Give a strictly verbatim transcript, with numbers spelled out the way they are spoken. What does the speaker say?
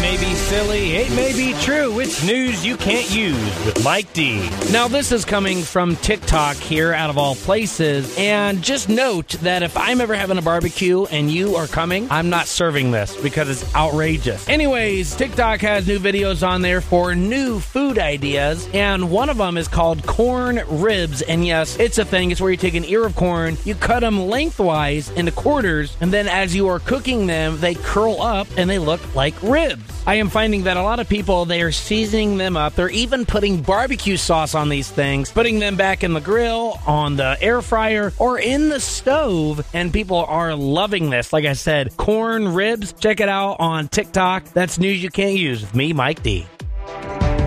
may be silly, it may be true. It's news you can't use with Mike D. Now, this is coming from TikTok here, out of all places. And just note that if I'm ever having a barbecue and you are coming, I'm not serving this because it's outrageous. Anyways, TikTok has new videos on there for new food ideas. And one of them is called corn ribs. And yes, it's a thing. It's where you take an ear of corn, you cut them lengthwise into quarters, and then as you are cooking them, they curl up and they look like ribs. I am finding that a lot of people, they are seasoning them up. They're even putting barbecue sauce on these things, putting them back in the grill, on the air fryer, or in the stove, and people are loving this. Like I said, corn ribs. Check it out on TikTok. That's news you can't use with me, Mike D.